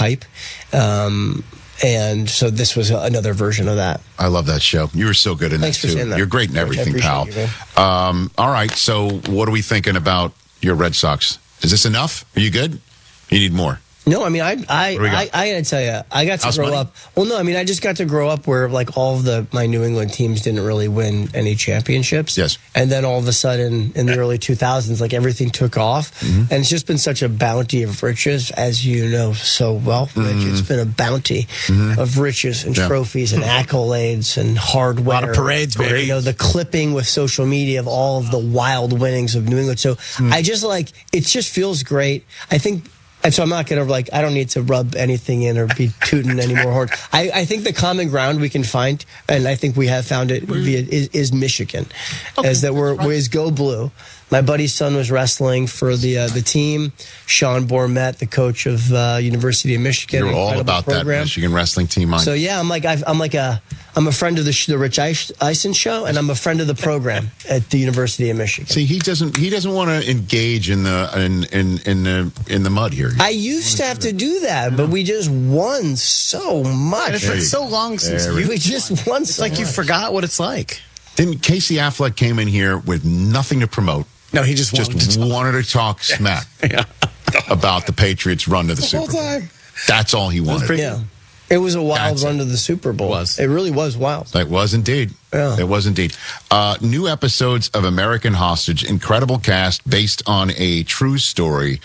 hype. And so this was another version of that. I love that show. You were so good in Thanks that, for too. saying that. You're great in everything, pal. You, all right, so what are we thinking about your Red Sox? Is this enough? Are you good? You need more. No, I mean, I gotta tell you, I got to House grow money? up. Well, no, I mean, I just got to grow up where like all of my New England teams didn't really win any championships. Yes. And then all of a sudden, in the early 2000s, like everything took off, and it's just been such a bounty of riches, as you know so well, Rich. It's been a bounty of riches and trophies and accolades and hardware. A lot of parades, baby. You know, the clipping with social media of all of the wild winnings of New England. So I just like it. Just feels great. I think. And so I'm not going to, I don't need to rub anything in or be tooting any more horns. I think the common ground we can find, and I think we have found it, is Michigan. Okay. Is Go Blue. My buddy's son was wrestling for the team. Sean Bourmet, the coach of University of Michigan. You're all about program. that Michigan wrestling team. So yeah, I'm a friend of the Rich Eisen show, and I'm a friend of the program at the University of Michigan. See, he doesn't want to engage in the mud here. I used to have to do that, but we just won so much. And it's been so long since we just won. It's like you forgot what it's like. Didn't Casey Affleck came in here with nothing to promote? No, he just wanted to talk smack about the Patriots' run to the Super Bowl. That's all he wanted. Yeah. It was a wild run to the Super Bowl. It really was wild. It was indeed. Yeah. It was indeed. New episodes of American Hostage, incredible cast based on a true story.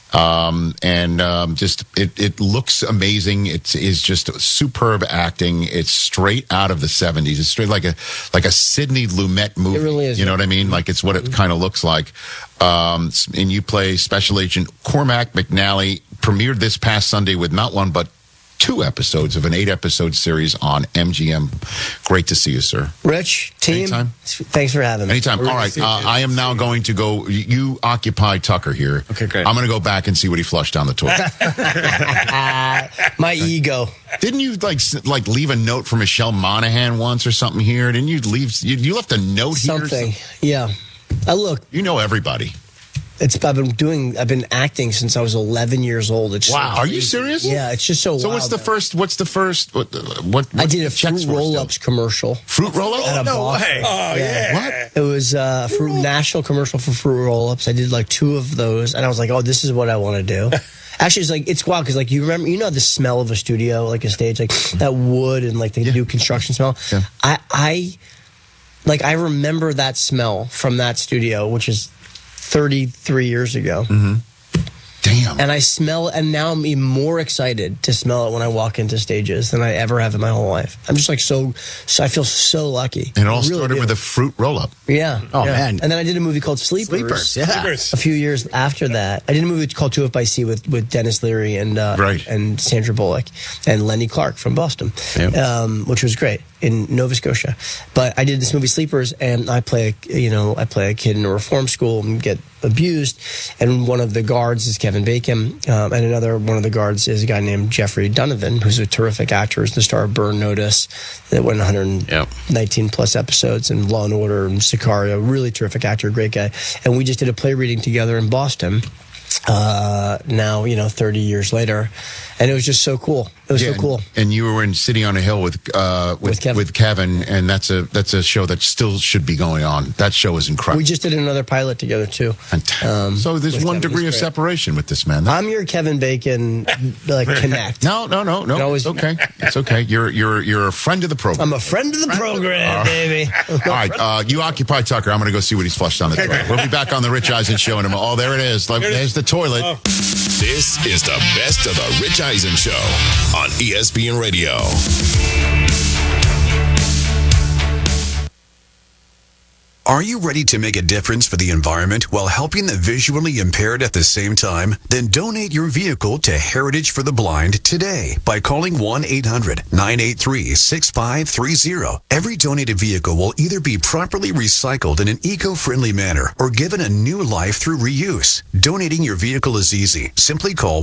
It looks amazing. It is just superb acting. It's straight out of the 70s. It's straight like a Sidney Lumet movie. It really is. You know what I mean? Like it's what it kind of looks like. And you play Special Agent Cormac McNally. Premiered this past Sunday with not one but 2 episodes of an 8-episode series on MGM. Great to see you, sir. Rich, team, anytime. Thanks for having me. Anytime. All right. I am now going to go. You occupy Tucker here. Okay, great. I'm going to go back and see what he flushed down the toilet. My ego. Didn't you like leave a note for Michelle Monaghan once or something here? Didn't you leave? You left a note here. Something. Yeah. Look. You know everybody. I've been acting since I was 11 years old. It's wow. Are you serious? Yeah, it's just so wild. So what's the first, what I did a Fruit Roll-Ups commercial. Fruit Roll-Ups? At a No bar. way. Oh, yeah. What? It was a national commercial for Fruit Roll-Ups. I did like 2 of those, and I was like, oh, this is what I want to do. Actually, it's wild because you remember, the smell of a studio, like a stage, like that wood and like the new construction smell. Yeah. I remember that smell from that studio, which is 33 years ago. Mm-hmm. Damn. And I smell, and now I'm even more excited to smell it when I walk into stages than I ever have in my whole life. I'm just so I feel so lucky. And it all started with a fruit roll-up. Yeah. Oh, man. And then I did a movie called Sleepers. Yeah. A few years after that. I did a movie called 2 Up by Sea with Dennis Leary and Sandra Bullock and Lenny Clark from Boston, which was great in Nova Scotia. But I did this movie Sleepers, and I play a kid in a reform school and get abused, and one of the guards is Kevin Bacon, and another one of the guards is a guy named Jeffrey Donovan, who's a terrific actor, who's the star of Burn Notice, that went 119 plus episodes, and Law and Order and Sicario. Really terrific actor, great guy. And we just did a play reading together in Boston. Now 30 years later, and it was just so cool. It was so cool. And you were in City on a Hill with Kevin, and that's a show that still should be going on. That show is incredible. We just did another pilot together too. So there's one degree of separation with this man. I'm your Kevin Bacon connect. No. It's okay. It's okay. You're a friend of the program. I'm a friend of the program, baby. All right, you occupy Tucker. I'm going to go see what he's flushed on the toilet. We'll be back on the Rich Eisen show in a moment. Oh, there it is. There's the toilet. Oh. This is the best of the Rich Eisen Show on ESPN Radio. Are you ready to make a difference for the environment while helping the visually impaired at the same time? Then donate your vehicle to Heritage for the Blind today by calling 1-800-983-6530. Every donated vehicle will either be properly recycled in an eco-friendly manner or given a new life through reuse. Donating your vehicle is easy. Simply call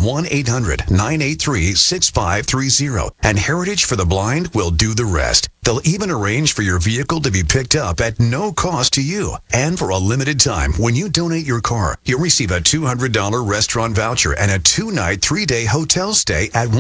1-800-983-6530 and Heritage for the Blind will do the rest. They'll even arrange for your vehicle to be picked up at no cost to you. And for a limited time, when you donate your car, you'll receive a $200 restaurant voucher and a 2-night, 3-day hotel stay at